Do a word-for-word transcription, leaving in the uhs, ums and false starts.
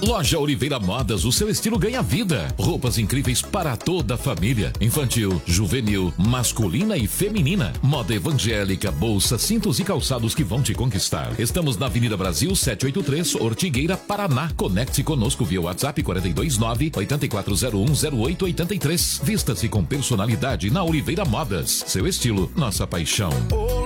Loja Oliveira Modas, o seu estilo ganha vida. Roupas incríveis para toda a família. Infantil, juvenil, masculina e feminina. Moda evangélica, bolsas, cintos e calçados que vão te conquistar. Estamos na Avenida Brasil setecentos e oitenta e três, Ortigueira, Paraná. Conecte conosco via WhatsApp quatro dois nove, oito quatro zero um, zero oito oito três. Vista-se com personalidade na Oliveira Modas. Seu estilo, nossa paixão.